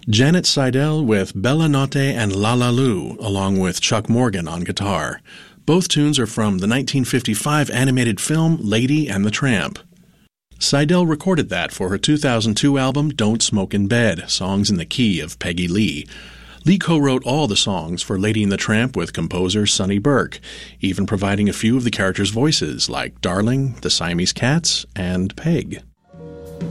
Janet Seidel with Bella Notte and La La Lu, along with Chuck Morgan on guitar. Both tunes are from the 1955 animated film Lady and the Tramp. Seidel recorded that for her 2002 album Don't Smoke in Bed, songs in the key of Peggy Lee. Lee co-wrote all the songs for Lady and the Tramp with composer Sonny Burke, even providing a few of the characters' voices like Darling, the Siamese Cats, and Peg.